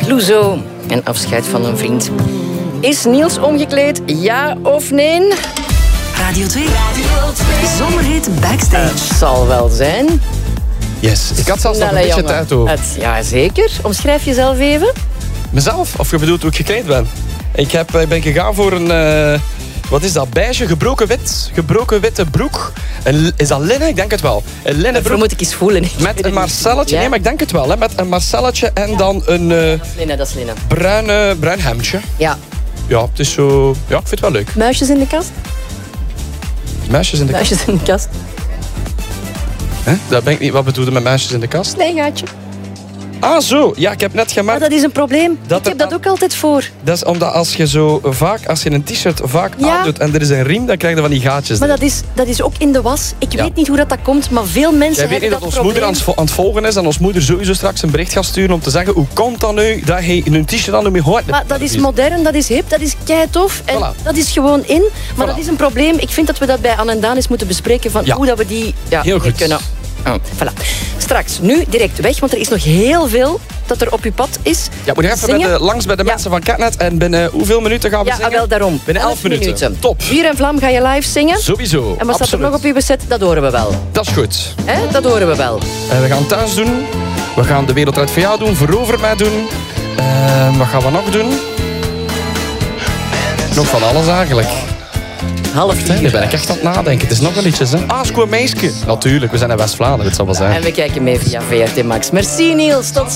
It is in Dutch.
Clouseau en afscheid van een vriend. Is Niels omgekleed, ja of nee? Radio 2. Zomerhit Backstage. Het zal wel zijn. Yes. Ik had zelfs nog een beetje tijd over. Ja, zeker. Omschrijf jezelf even. Mezelf? Of je bedoelt hoe ik gekleed ben? Ik ben gegaan voor een... wat is dat? Beige, gebroken witte broek. Is dat linnen? Ik denk het wel. Een linnen broek. Dat moet ik eens voelen. Met een marcelletje. Ja? Nee, maar ik denk het wel. Hè. Met een marcelletje en dan een Dat is linnen. bruin hemdje. Ja. Ja, het is zo... Ja, ik vind het wel leuk. Muisjes in de kast? Muisjes in de kast? Muisjes in de kast. Hè? Dat ben ik niet. Wat bedoelde met muisjes in de kast? Nee, gaatje. Ah, zo. Ja, ik heb net gemerkt... Maar dat is een probleem. Ik heb dat ook altijd voor. Dat is omdat als je een t-shirt vaak Ja. aandoet en er is een riem, dan krijg je van die gaatjes. Maar dat is ook in de was. Ik weet niet hoe dat komt, maar veel mensen Jij weet hebben niet dat dat ons moeder aan het volgen is en ons moeder sowieso straks een bericht gaat sturen om te zeggen hoe komt dat nu dat hij een t-shirt aan doet met hoort. Maar dat is modern, dat is hip, dat is keitof en Voilà. dat is gewoon in. Maar Voilà. dat is een probleem. Ik vind dat we dat bij Anne en Daan eens moeten bespreken van hoe dat we die heel goed kunnen. Voilà. Straks, nu direct weg, want er is nog heel veel dat er op uw pad is. Ja, moet je even langs bij de mensen van Catnet en binnen hoeveel minuten gaan we zingen? Ja, wel daarom. Binnen 11 minuten. Top. Vuur en Vlam ga je live zingen. Sowieso. En wat staat er nog op uw beset? Dat horen we wel. Dat is goed. Dat horen we wel. We gaan thuis doen. We gaan de wereldrijd voor jou doen. Verover mij doen. Wat gaan we nog doen? Nog van alles eigenlijk. Half Daar ben ik echt aan het nadenken. Het is nog wel ietsjes, hè? Ah, Square Meisje. Natuurlijk, we zijn in West-Vlaanderen, het zal wel zijn. En we kijken mee via VRT Max. Merci Niels, tot